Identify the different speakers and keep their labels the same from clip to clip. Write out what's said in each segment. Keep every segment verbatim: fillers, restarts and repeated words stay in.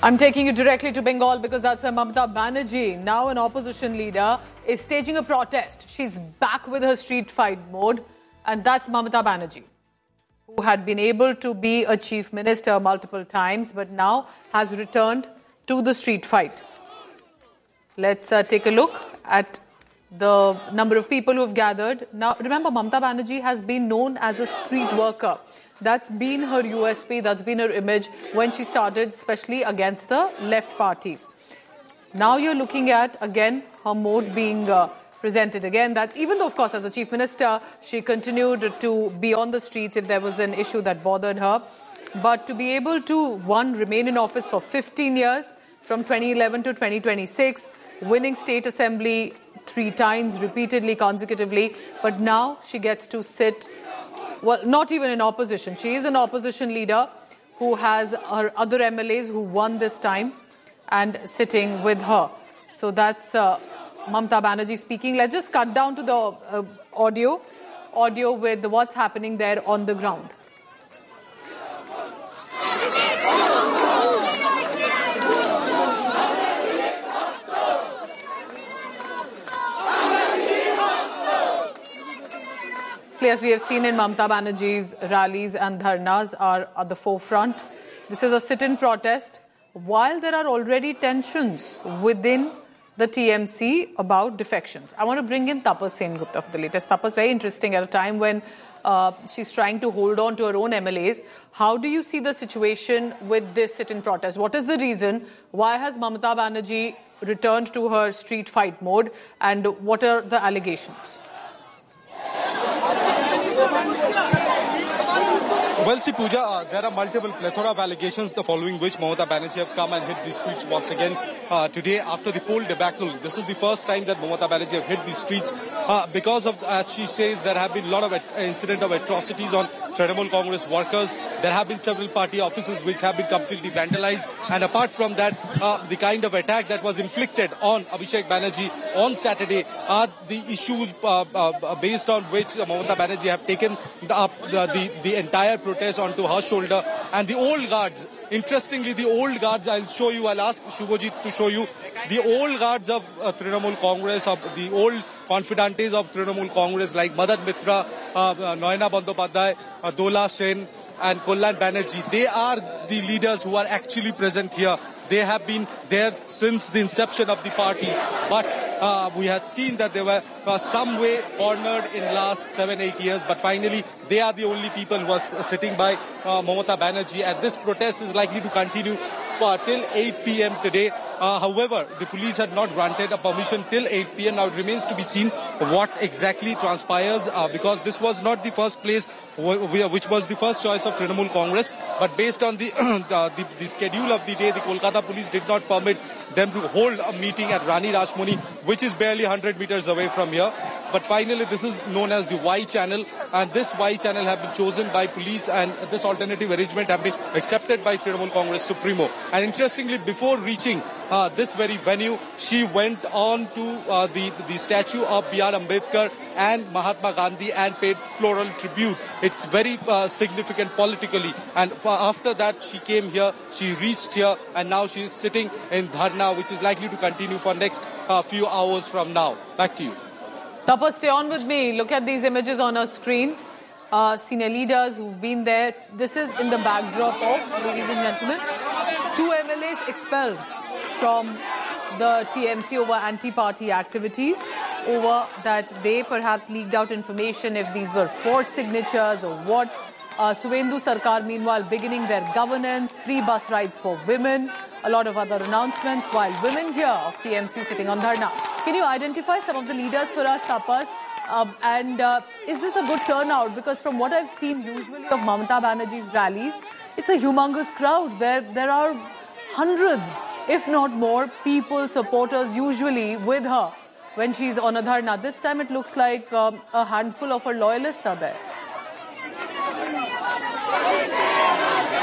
Speaker 1: I'm taking you directly to Bengal because that's where Mamata Banerjee, now an opposition leader, is staging a protest. She's back with her street fight mode, and that's Mamata Banerjee, who had been able to be a chief minister multiple times, but now has returned to the street fight. Let's uh, take a look at the number of people who have gathered. Now, remember, Mamata Banerjee has been known as a street worker. That's been her U S P, that's been her image when she started, especially against the left parties. Now you're looking at, again, her mode being uh, presented again. That even though, of course, as a chief minister, she continued to be on the streets if there was an issue that bothered her. But to be able to, one, remain in office for fifteen years, from twenty eleven to twenty twenty-six, winning state assembly three times, repeatedly, consecutively, but now she gets to sit. Well, not even in opposition. She is an opposition leader who has her other M L As who won this time and sitting with her. So that's uh, Mamata Banerjee speaking. Let's just cut down to the uh, audio, audio with what's happening there on the ground. As we have seen in Mamata Banerjee's rallies and dharnas are at the forefront. This is a sit-in protest while there are already tensions within the T M C about defections. I want to bring in Tapas Sengupta for the latest. Tapas, very interesting at a time when uh, she's trying to hold on to her own M L As. How do you see the situation with this sit-in protest? What is the reason? Why has Mamata Banerjee returned to her street fight mode? And what are the allegations?
Speaker 2: Well, see, Pooja, uh, there are multiple plethora of allegations the following which Mamata Banerjee have come and hit the streets once again uh, today after the poll debacle. This is the first time that Mamata Banerjee have hit the streets uh, because of, as she says, there have been a lot of incident of atrocities on Trinamool Congress workers. There have been several party offices which have been completely vandalized. And apart from that, uh, the kind of attack that was inflicted on Abhishek Banerjee on Saturday are the issues uh, uh, based on which uh, Mamata Banerjee have taken up the, the, the entire protest onto her shoulder. And the old guards, interestingly, the old guards, I'll show you, I'll ask Shubhajit to show you, the old guards of uh, Trinamool Congress, of the old confidantes of Trinamool Congress like Madad Mitra, uh, uh, Noyana Bandyopadhyay, uh, Dola Sen and Kalyan Banerjee, they are the leaders who are actually present here. They have been there since the inception of the party. But uh, we had seen that they were uh, some way cornered in last seven, eight years. But finally, they are the only people who are sitting by uh, Mamata Banerjee. And this protest is likely to continue for till eight p m today. Uh, however, the police had not granted a permission till eight p m Now it remains to be seen what exactly transpires uh, because this was not the first place which was the first choice of Trinamool Congress. But based on the, uh, the, the schedule of the day, the Kolkata police did not permit them to hold a meeting at Rani Rashmoni, which is barely one hundred meters away from here. But finally, this is known as the Y channel, and this Y channel have been chosen by police, and this alternative arrangement have been accepted by Trinamool Congress Supremo. And interestingly, before reaching uh, this very venue, she went on to uh, the, the statue of B R Ambedkar and Mahatma Gandhi and paid floral tribute. It's very uh, significant politically. And for after that, she came here, she reached here, and now she is sitting in Dharna, which is likely to continue for next uh, few hours from now. Back to you.
Speaker 1: Tapas, stay on with me. Look at these images on our screen. Uh, senior leaders who've been there. This is in the backdrop of, ladies and gentlemen, two M L As expelled from the T M C over anti-party activities, over that they perhaps leaked out information if these were forged signatures or what. Uh, Suvendu Sarkar, meanwhile, beginning their governance, free bus rides for women, a lot of other announcements, while women here of T M C sitting on Dharna. Can you identify some of the leaders for us, Tapas? Um, and uh, is this a good turnout? Because from what I've seen usually of Mamata Banerjee's rallies, it's a humongous crowd. There, there are hundreds, if not more, people, supporters usually with her when she's on a Dharna. This time it looks like um, a handful of her loyalists are there.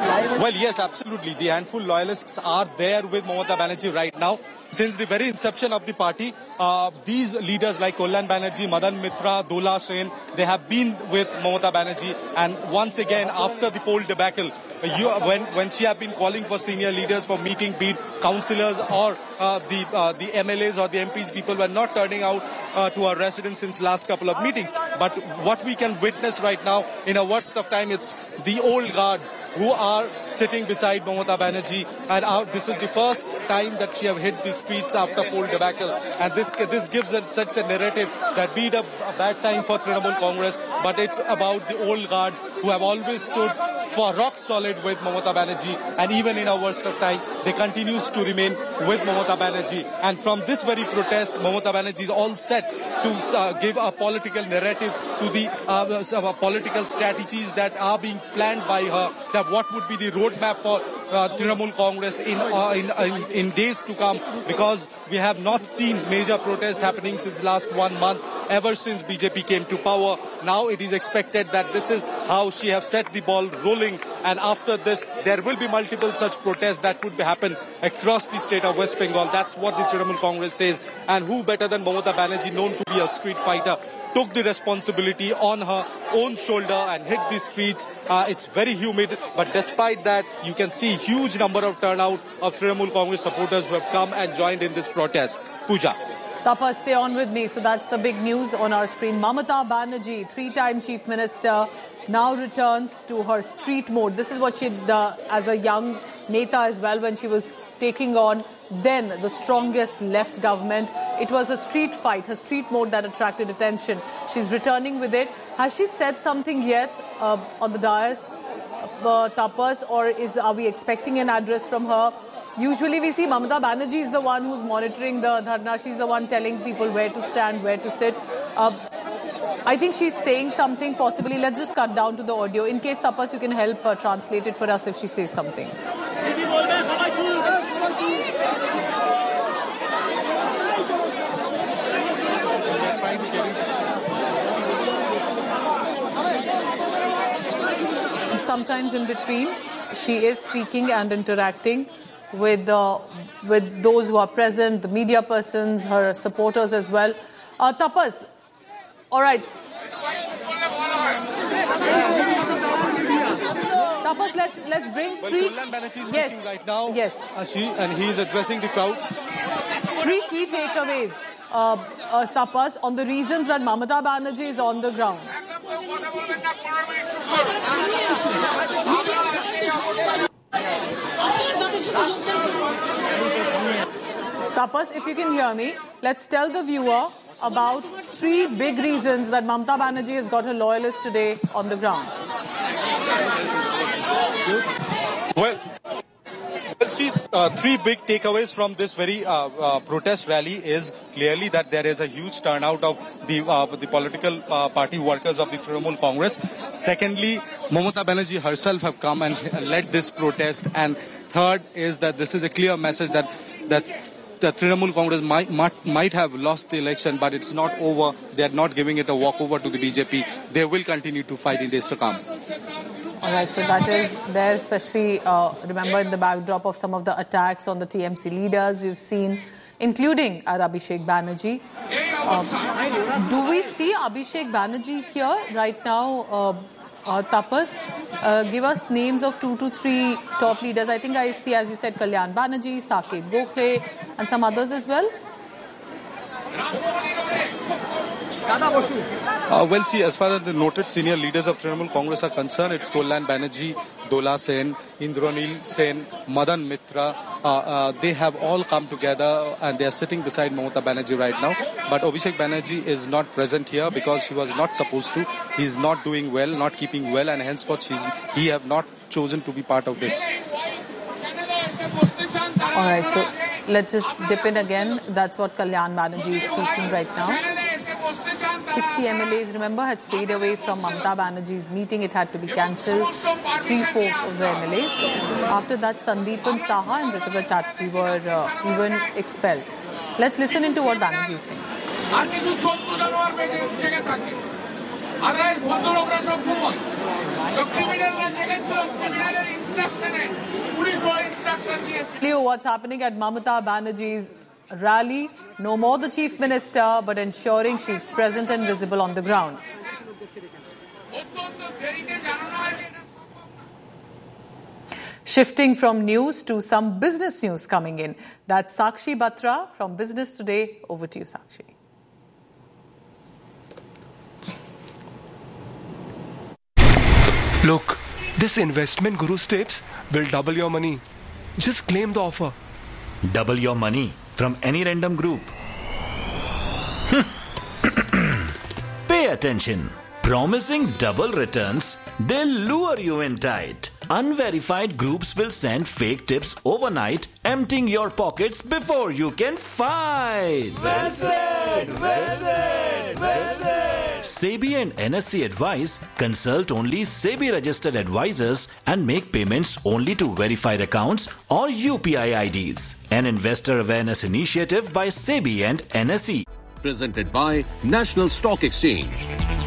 Speaker 2: Well, yes, absolutely. The handful loyalists are there with Mamata Banerjee right now. Since the very inception of the party, uh, these leaders like Kalyan Banerjee, Madan Mitra, Dola Sen, they have been with Mamata Banerjee. And once again, after the poll debacle, you, when when she have been calling for senior leaders for meeting, be it councillors or uh, the uh, the M L As or the M Ps, people were not turning out uh, to our residence since last couple of meetings. But what we can witness right now, in a worst of time, it's the old guards who are sitting beside Mamata Banerjee, and uh, this is the first time that she have hit the streets after poll debacle, and this this gives it such a narrative that be it a, a bad time for Trinamool Congress, but it's about the old guards who have always stood for rock solid with Mamata Banerjee, and even in a worst of time, they continues to remain with Mamata Banerjee. And from this very protest, Mamata Banerjee is all set to uh, give a political narrative to the uh, uh, political strategies that are being planned by her, that what would be the roadmap for uh, Trinamool Congress in, uh, in, in in days to come, because we have not seen major protest happening since last one month, ever since B J P came to power. Now it is expected that this is how she has set the ball rolling, and after this there will be multiple such protests that would happen across the state of West Bengal. That's what the Trinamool Congress says, and who better than Mamata Banerjee, known to be a street fighter, took the responsibility on her own shoulder and hit the streets. Uh, it's very humid, but despite that, you can see huge number of turnout of Trinamool Congress supporters who have come and joined in this protest. Pooja.
Speaker 1: Tapa, stay on with me. So that's the big news on our screen. Mamata Banerjee, three-time Chief Minister, now returns to her street mode. This is what she did uh, as a young Neta as well, when she was taking on then the strongest left government. It was a street fight, her street mode that attracted attention. She's returning with it. Has she said something yet uh, on the dais, uh, Tapas, or is are we expecting an address from her? Usually we see Mamata Banerjee is the one who's monitoring the dharna. She's the one telling people where to stand, where to sit. Uh, I think she's saying something, possibly. Let's just cut down to the audio. In case, Tapas, you can help uh, translate it for us if she says something. Sometimes in between, she is speaking and interacting with uh, with those who are present, the media persons, her supporters as well. Uh, Tapas, all right. Tapas, let's let's bring
Speaker 2: well,
Speaker 1: three.
Speaker 2: Kalyan Banerjee is
Speaker 1: yes.
Speaker 2: speaking right now.
Speaker 1: Yes.
Speaker 2: Uh, she and he is addressing the crowd.
Speaker 1: Three key takeaways, uh, uh, Tapas, on the reasons that Mamata Banerjee is on the ground. Tapas, if you can hear me, let's tell the viewer about three big reasons that Mamata Banerjee has got her loyalists today on the ground.
Speaker 2: Well, we'll see uh, three big takeaways from this very uh, uh, protest rally is clearly that there is a huge turnout of the uh, the political uh, party workers of the Trinamool Congress. Secondly, Mamata Banerjee herself have come and led this protest. And third is that this is a clear message that that the Trinamool Congress might, might might have lost the election, but it's not over. They are not giving it a walkover to the B J P. They will continue to fight in days to come.
Speaker 1: All right, so that is there, especially, uh, remember, in the backdrop of some of the attacks on the T M C leaders we've seen, including our Abhishek Banerjee. Um, do we see Abhishek Banerjee here right now, uh, uh, Tapas? Uh, give us names of two to three top leaders. I think I see, as you said, Kalyan Banerjee, Saket Gokhale, and some others as well.
Speaker 2: Uh, well, see, as far as the noted senior leaders of Trinamool Congress are concerned, it's Kalyan Banerjee, Dola Sen, Indranil Sen, Madan Mitra. Uh, uh, they have all come together and they are sitting beside Mamata Banerjee right now. But Abhishek Banerjee is not present here because she was not supposed to. He's not doing well, not keeping well, and henceforth she's, he have not chosen to be part of this.
Speaker 1: All right, so let's just dip in again. That's what Kalyan Banerjee is speaking right now. sixty M L As, remember, had stayed away from Mamata Banerjee's meeting. It had to be cancelled. Three-fourths of the M L As. After that, Sandeepan Saha and Ritubhra Chatterjee were uh, even expelled. Let's listen into what Banerjee is saying. What's happening at Mamata Banerjee's rally? No more the Chief Minister, but ensuring she's present and visible on the ground. Shifting from news to some business news coming in. That's Sakshi Batra from Business Today. Over to you, Sakshi.
Speaker 3: Look, this investment Guru's tips will double your money. Just claim the offer.
Speaker 4: Double your money from any random group. Pay attention. Promising double returns, they'll lure you in tight. Unverified groups will send fake tips overnight, emptying your pockets before you can fight. Visit! Visit! Visit! SEBI and N S E advise, consult only SEBI registered advisors and make payments only to verified accounts or U P I I Ds. An investor awareness initiative by SEBI and N S E.
Speaker 5: Presented by National Stock Exchange.